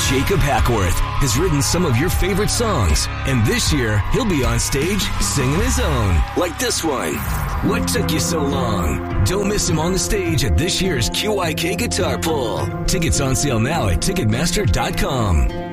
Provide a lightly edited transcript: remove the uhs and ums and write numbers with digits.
Jacob Hackworth has written some of your favorite songs, and this year he'll be on stage singing his own, like this one. What Took You So Long? Don't miss him on the stage at this year's QIK Guitar Pull. Tickets on sale now at Ticketmaster.com.